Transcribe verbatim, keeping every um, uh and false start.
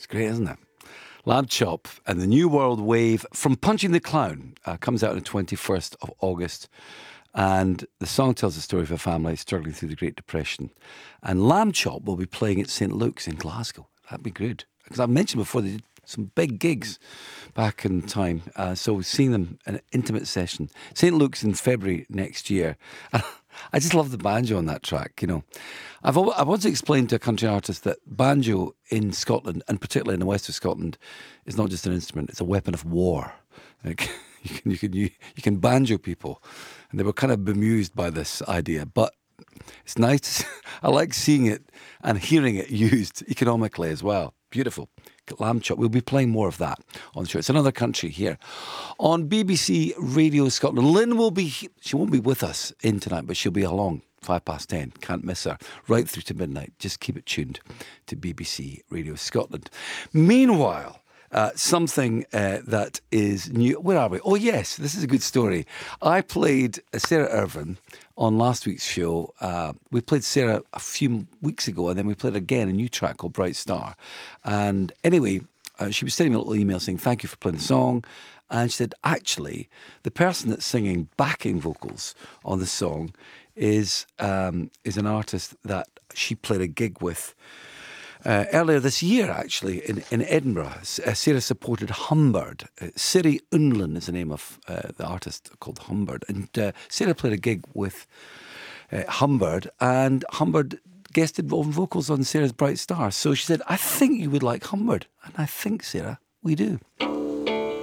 It's great, isn't it? Lamb Chop and the New World Wave from Punching the Clown uh, comes out on the twenty-first of August. And the song tells the story of a family struggling through the Great Depression. And Lamb Chop will be playing at Saint Luke's in Glasgow. That'd be good. Because I mentioned before, they did some big gigs back in time. Uh, so we've seen them in an intimate session. Saint Luke's in February next year. I just love the banjo on that track, you know. I've al- I once explained to a country artist that banjo in Scotland, and particularly in the west of Scotland, is not just an instrument, it's a weapon of war. Like, you can you can you, you can banjo people. And they were kind of bemused by this idea. But it's nice. I like seeing it and hearing it used economically as well. Beautiful. Lamb Chop. We'll be playing more of that on the show. It's another country here. On B B C Radio Scotland, Lynn will be, she won't be with us in tonight, but she'll be along five past ten. Can't miss her. Right through to midnight. Just keep it tuned to B B C Radio Scotland. Meanwhile, Uh, something uh, that is new. Where are we? Oh, yes, this is a good story. I played Sarah Irvin on last week's show. Uh, we played Sarah a few weeks ago, and then we played again a new track called Bright Star. And anyway, uh, she was sending me a little email saying, thank you for playing the song. And she said, actually, the person that's singing backing vocals on the song is, um, is an artist that she played a gig with Uh, earlier this year, actually, in, in Edinburgh. Uh, Sarah supported Humbird. Uh, Siri Unlin is the name of uh, the artist called Humbird. And uh, Sarah played a gig with uh, Humbird, and Humbird guested on vocals on Sarah's Bright Star. So she said, I think you would like Humbird. And I think, Sarah, we do.